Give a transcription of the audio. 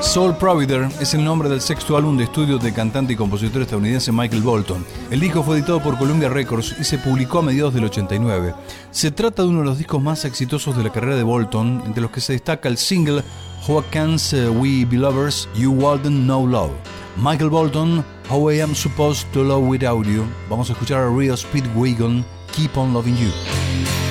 Soul Provider es el nombre del sexto álbum de estudio del cantante y compositor estadounidense Michael Bolton. El disco fue editado por Columbia Records y se publicó a mediados del 89. Se trata de uno de los discos más exitosos de la carrera de Bolton, entre los que se destaca el single How Can We Be Lovers, You Wouldn't Know Love. Michael Bolton, How I Am Supposed to Love Without You. Vamos a escuchar a Real Speedwagon, Keep On Loving You.